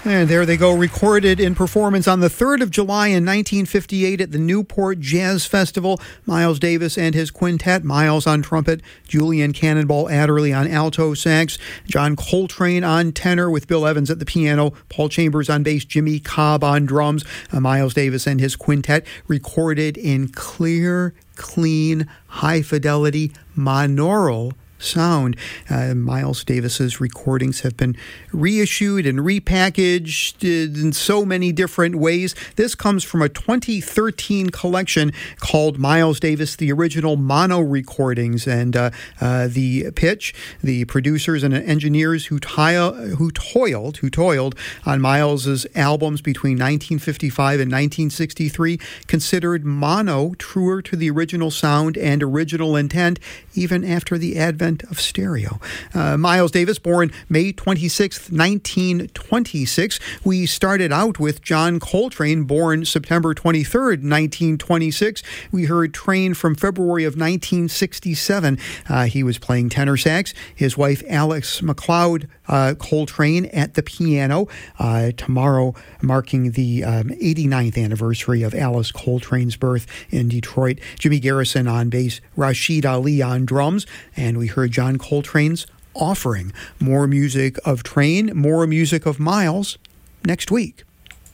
And there they go, recorded in performance on the 3rd of July in 1958 at the Newport Jazz Festival. Miles Davis and his quintet, Miles on trumpet, Julian Cannonball Adderley on alto sax, John Coltrane on tenor with Bill Evans at the piano, Paul Chambers on bass, Jimmy Cobb on drums. Miles Davis and his quintet recorded in clear, clean, high-fidelity monaural sound. Miles Davis's recordings have been reissued and repackaged in so many different ways. This comes from a 2013 collection called Miles Davis, the Original Mono Recordings, and the pitch, the producers and engineers who toiled on Miles's albums between 1955 and 1963 considered mono truer to the original sound and original intent even after the advent of stereo. Miles Davis, born May 26, 1926. We started out with John Coltrane, born September 23, 1926. We heard Train from February of 1967. He was playing tenor sax. His wife, Alice McLeod Coltrane, at the piano. Tomorrow marking the 89th anniversary of Alice Coltrane's birth in Detroit. Jimmy Garrison on bass, Rashid Ali on drums, and we heard John Coltrane's Offering. More music of Train, more music of Miles next week.